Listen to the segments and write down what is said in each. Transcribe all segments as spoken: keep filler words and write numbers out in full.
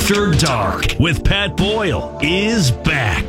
After Dark with Pat Boyle is back.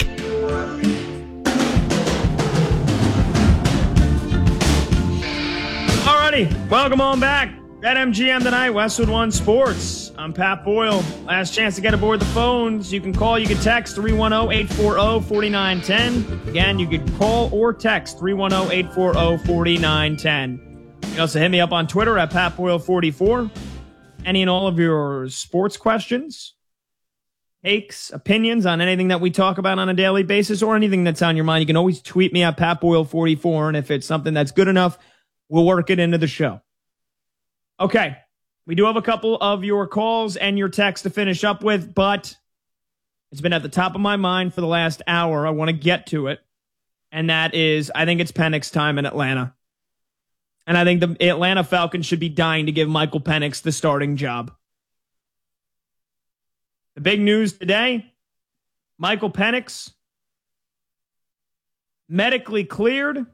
Alrighty, welcome on back. At M G M tonight, Westwood One Sports. I'm Pat Boyle. Last chance to get aboard the phones. You can call, you can text three one zero, eight four zero, four nine one zero. Again, you can call or text three one zero, eight four zero, four nine one zero. You can also hit me up on Twitter at Pat Boyle forty-four. Any and all of your sports questions, takes, opinions on anything that we talk about on a daily basis or anything that's on your mind, you can always tweet me at Pat Boyle forty-four. And if it's something that's good enough, we'll work it into the show. Okay, we do have a couple of your calls and your texts to finish up with, but it's been at the top of my mind for the last hour. I want to get to it, and that is, I think it's Penix time in Atlanta. And I think the Atlanta Falcons should be dying to give Michael Penix the starting job. The big news today, Michael Penix medically cleared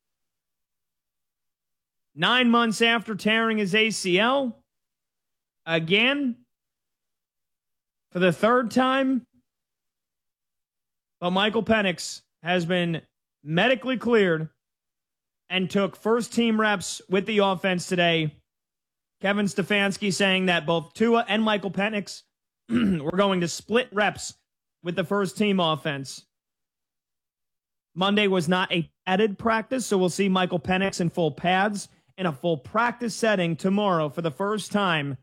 nine months after tearing his A C L, again, for the third time. But Michael Penix has been medically cleared and took first-team reps with the offense today. Kevin Stefanski saying that both Tua and Michael Penix were going to split reps with the first-team offense. Monday was not a padded practice, so we'll see Michael Penix in full pads in a full practice setting tomorrow for the first time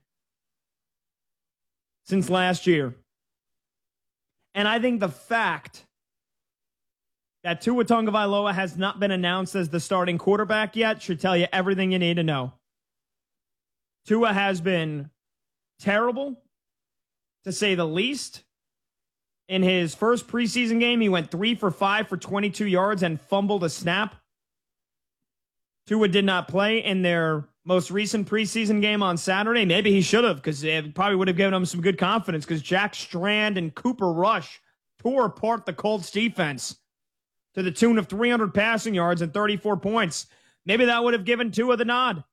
since last year. And I think the fact that Tua Tagovailoa has not been announced as the starting quarterback yet should tell you everything you need to know. Tua has been terrible, to say the least. In his first preseason game, he went three for five for twenty-two yards and fumbled a snap. Tua did not play in their most recent preseason game on Saturday. Maybe he should have, because it probably would have given him some good confidence, because Jack Strand and Cooper Rush tore apart the Colts defense to the tune of three hundred passing yards and thirty-four points. Maybe that would have given Tua the nod.